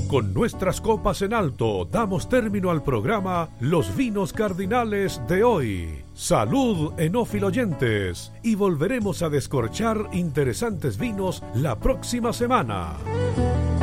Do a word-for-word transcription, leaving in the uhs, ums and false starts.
Con nuestras copas en alto, damos término al programa Los Vinos Cardinales de hoy. Salud, enófilo oyentes, y volveremos a descorchar interesantes vinos la próxima semana.